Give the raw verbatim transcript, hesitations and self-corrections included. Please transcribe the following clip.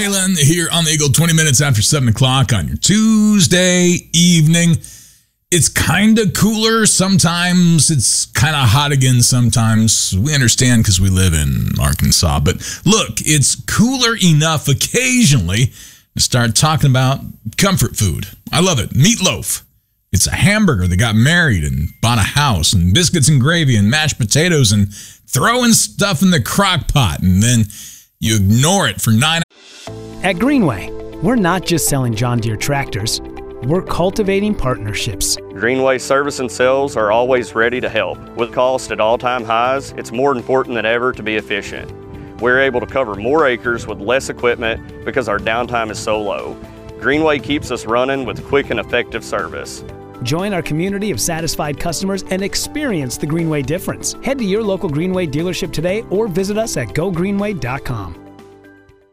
Whalen here on the Eagle, twenty minutes after seven o'clock on your Tuesday evening. It's kind of cooler. Sometimes it's kind of hot again. Sometimes we understand because we live in Arkansas. But look, it's cooler enough occasionally to start talking about comfort food. I love it. Meatloaf. It's a hamburger that got married and bought a house, and biscuits and gravy and mashed potatoes and throwing stuff in the crock pot, and then you ignore it for nine hours. At Greenway, we're not just selling John Deere tractors. We're cultivating partnerships. Greenway Service and Sales are always ready to help. With cost at all-time highs, it's more important than ever to be efficient. We're able to cover more acres with less equipment because our downtime is so low. Greenway keeps us running with quick and effective service. Join our community of satisfied customers and experience the Greenway difference. Head to your local Greenway dealership today or visit us at go greenway dot com.